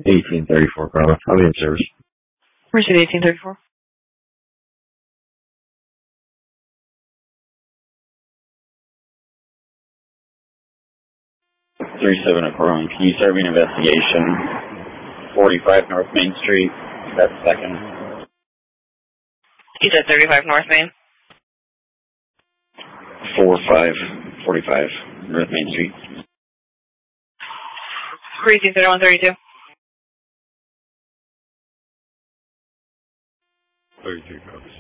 1834 Bravo. I'll be in service. Receive 1834. 37 Aquarium. Can you start me an investigation? 45 North Main Street. That's second. You said 35 North Main? 45 North Main Street. 183132. 32 Bravo.